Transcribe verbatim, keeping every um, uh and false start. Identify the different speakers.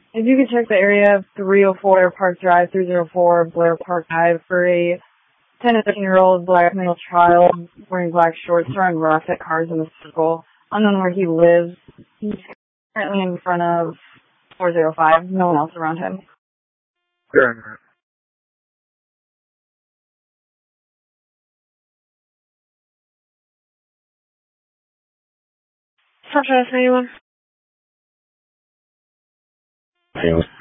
Speaker 1: If you could check the area of three oh four Park Drive, three oh four Blair Park Drive for a ten to thirteen-year-old black male child wearing black shorts throwing rocks at cars in a circle. Unknown where he lives. He's currently in front of four oh five. No one else around him.
Speaker 2: Sure.
Speaker 1: Central, anyone?
Speaker 2: Anyone?